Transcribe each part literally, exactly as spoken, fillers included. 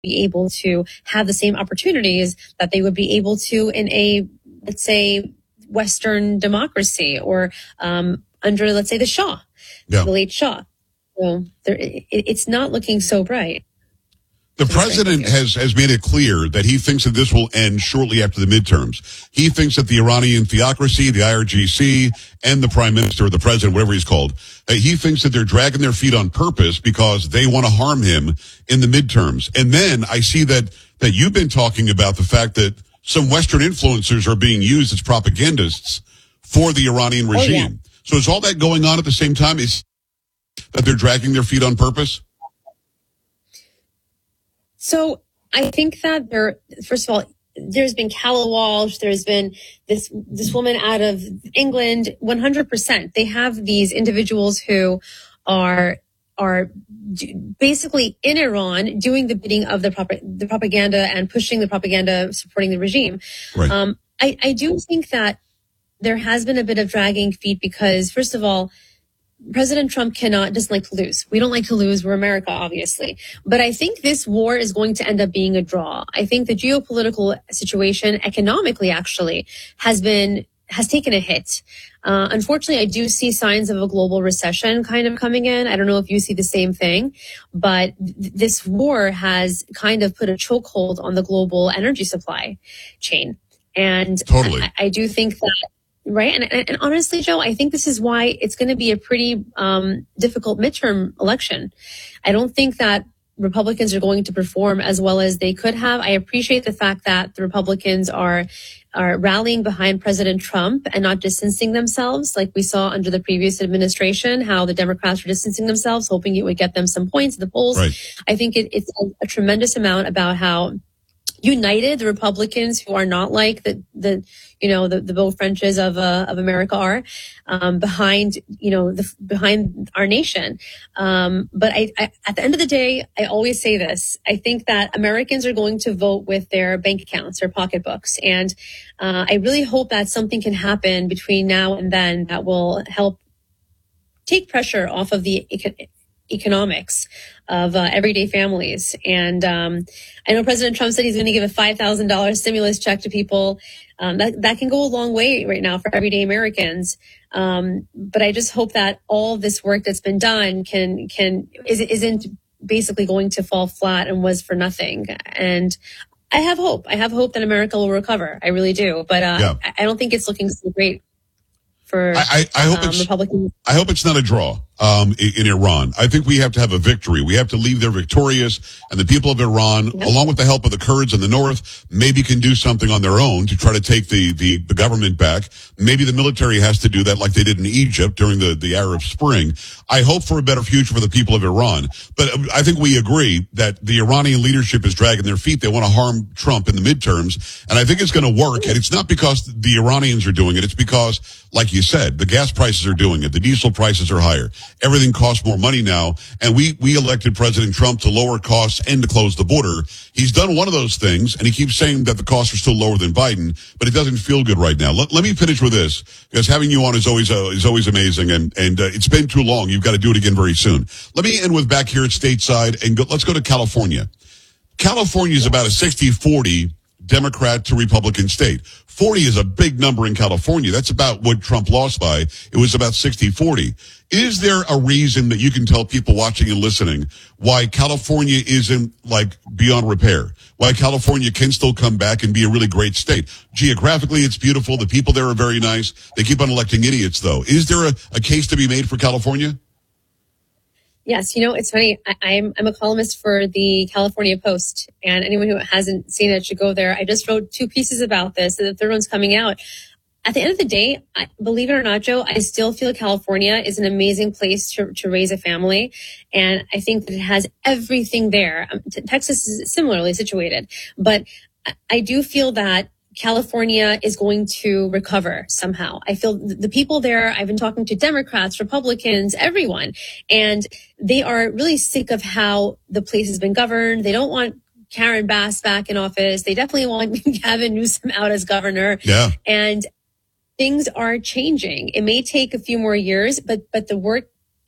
be able to have the same opportunities that they would be able to in a, let's say, Western democracy or um, under, let's say, the Shah, yeah. the late Shah. So there, it, it's not looking so bright. The president has, has made it clear that he thinks that this will end shortly after the midterms. He thinks that the Iranian theocracy, the I R G C, and the prime minister, or the president, whatever he's called, uh, he thinks that they're dragging their feet on purpose because they want to harm him in the midterms. And then I see that, that you've been talking about the fact that some Western influencers are being used as propagandists for the Iranian regime. Oh, yeah. So is all that going on at the same time? Is that they're dragging their feet on purpose? So I think that there, first of all, there's been Calla Walsh, there's been this this woman out of England, one hundred percent. They have these individuals who are are basically in Iran doing the bidding of the, prop- the propaganda and pushing the propaganda, supporting the regime. Right. Um, I, I do think that there has been a bit of dragging feet because, first of all, President Trump cannot, doesn't like to lose. We don't like to lose. We're America, obviously. But I think this war is going to end up being a draw. I think the geopolitical situation, economically, actually, has been, has taken a hit. Uh, unfortunately, I do see signs of a global recession kind of coming in. I don't know if you see the same thing, but th- this war has kind of put a chokehold on the global energy supply chain. And totally. I, I do think that Right. And, and, and honestly, Joe, I think this is why it's going to be a pretty um, difficult midterm election. I don't think that Republicans are going to perform as well as they could have. I appreciate the fact that the Republicans are are rallying behind President Trump and not distancing themselves like we saw under the previous administration, how the Democrats were distancing themselves, hoping it would get them some points in the polls. Right. I think it, it's a, a tremendous amount about how united the Republicans who are not like the, the, you know, the, the Beau Frenches of, uh, of America are, um, behind, you know, the, behind our nation. Um, but I, I, at the end of the day, I always say this. I think that Americans are going to vote with their bank accounts, their pocketbooks. And, uh, I really hope that something can happen between now and then that will help take pressure off of the econ- economics of uh, everyday families. And um, I know President Trump said he's going to give a five thousand dollars stimulus check to people. Um, that, that can go a long way right now for everyday Americans. Um, but I just hope that all this work that's been done can can is, isn't basically going to fall flat and was for nothing. And I have hope. I have hope that America will recover. I really do. But uh, yeah. I, I don't think it's looking so great for I, I, I hope um, it's, Republicans. I hope it's not a draw. Um, in, in Iran. I think we have to have a victory. We have to leave there victorious, and the people of Iran, yep. along with the help of the Kurds in the north, maybe can do something on their own to try to take the, the, the government back. Maybe the military has to do that like they did in Egypt during the, the Arab Spring. I hope for a better future for the people of Iran. But I think we agree that the Iranian leadership is dragging their feet. They want to harm Trump in the midterms, and I think it's going to work. And it's not because the Iranians are doing it. It's because, like you said, the gas prices are doing it. The diesel prices are higher. Everything costs more money now, and we, we elected President Trump to lower costs and to close the border. He's done one of those things, and he keeps saying that the costs are still lower than Biden, but it doesn't feel good right now. Let, let me finish with this, because having you on is always uh, is always amazing, and, and uh, it's been too long. You've got to do it again very soon. Let me end with back here at stateside, and go, let's go to California. California is about a sixty forty Democrat to Republican state. forty is a big number in California. That's about what Trump lost by. It was about sixty forty. Is there a reason that you can tell people watching and listening why California isn't like beyond repair? Why California can still come back and be a really great state? Geographically, it's beautiful. The people there are very nice. They keep on electing idiots, though. Is there a, a case to be made for California? Yes, you know, it's funny. I, I'm I'm a columnist for the California Post, and anyone who hasn't seen it should go there. I just wrote two pieces about this, and the third one's coming out. At the end of the day, I, believe it or not, Joe, I still feel California is an amazing place to, to raise a family, and I think that it has everything there. Um, t- Texas is similarly situated, but I, I do feel that California is going to recover somehow. I feel the people there, I've been talking to Democrats, Republicans, everyone, and they are really sick of how the place has been governed. They don't want Karen Bass back in office. They definitely want Gavin Newsom out as governor. Yeah. And things are changing. It may take a few more years, but, but the work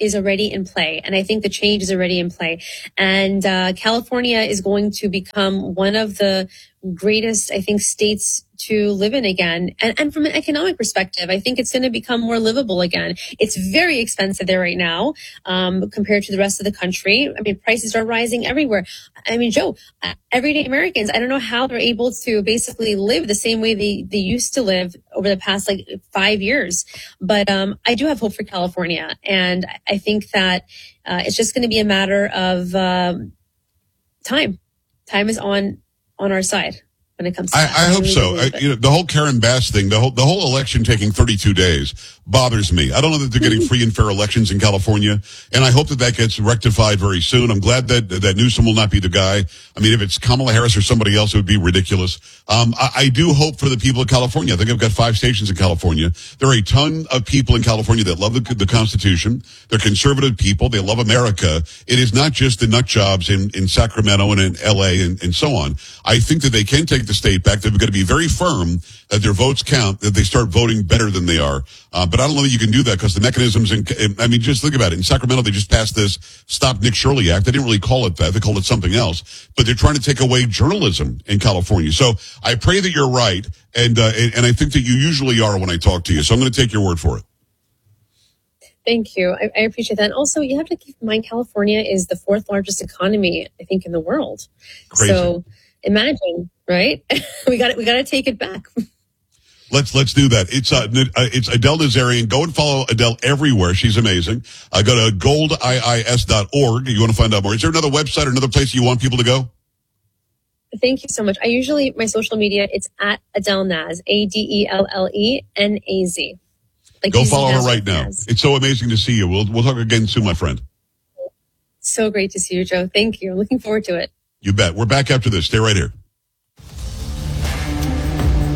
is already in play. And I think the change is already in play. And uh, California is going to become one of the greatest, I think, states to live in again. And, and from an economic perspective, I think it's going to become more livable again. It's very expensive there right now, um, compared to the rest of the country. I mean, prices are rising everywhere. I mean, Joe, everyday Americans, I don't know how they're able to basically live the same way they, they used to live over the past like five years. But um, I do have hope for California. And I think that uh, it's just going to be a matter of um, time. Time is on on our side when it comes to I, that. I hope really so. I, you know, the whole Karen Bass thing, the whole the whole election taking thirty-two days bothers me. I don't know that they're getting free and fair elections in California, and I hope that that gets rectified very soon. I'm glad that that Newsom will not be the guy. I mean, if it's Kamala Harris or somebody else, it would be ridiculous. Um, I, I do hope for the people of California. I think I've got five stations in California. There are a ton of people in California that love the, the Constitution. They're conservative people. They love America. It is not just the nut jobs in, in Sacramento and in L A and, and so on. I think that they can take the state back. They've got to be very firm that their votes count, that they start voting better than they are. Uh, but I don't know that you can do that because the mechanisms in, I mean, just think about it. In Sacramento, they just passed this Stop Nick Shirley Act. They didn't really call it that. They called it something else. But they're trying to take away journalism in California. So I pray that you're right. And, uh, and, and I think that you usually are when I talk to you. So I'm going to take your word for it. Thank you. I, I appreciate that. And also, you have to keep in mind, California is the fourth largest economy, I think, in the world. Crazy. So imagine, right? we got we got to take it back. Let's let's do that. It's uh, it's Adele Nazarian. Go and follow Adele everywhere. She's amazing. Uh, go to gold I I S dot org. You want to find out more. Is there another website or another place you want people to go? Thank you so much. I usually, my social media, it's at Adele Naz, A D E L L E N A Z. Like Go follow her right now. Naz. It's so amazing to see you. We'll we'll talk again soon, my friend. So great to see you, Joe. Thank you. I'm looking forward to it. You bet. We're back after this. Stay right here.